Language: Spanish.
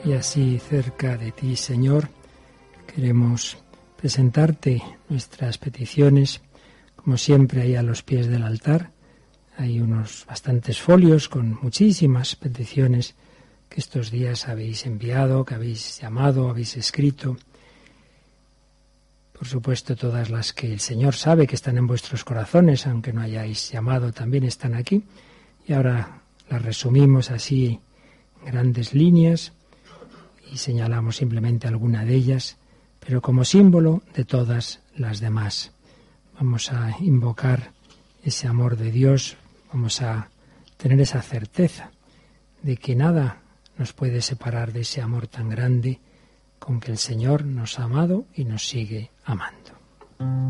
Y así cerca de ti, Señor, queremos presentarte nuestras peticiones, como siempre ahí a los pies del altar. Hay unos bastantes folios con muchísimas peticiones que estos días habéis enviado, que habéis llamado, habéis escrito. Por supuesto, todas las que el Señor sabe que están en vuestros corazones, aunque no hayáis llamado, también están aquí. Y ahora las resumimos así en grandes líneas y señalamos simplemente alguna de ellas, pero como símbolo de todas las demás. Vamos a invocar ese amor de Dios, vamos a tener esa certeza de que nada nos puede separar de ese amor tan grande con que el Señor nos ha amado y nos sigue amando.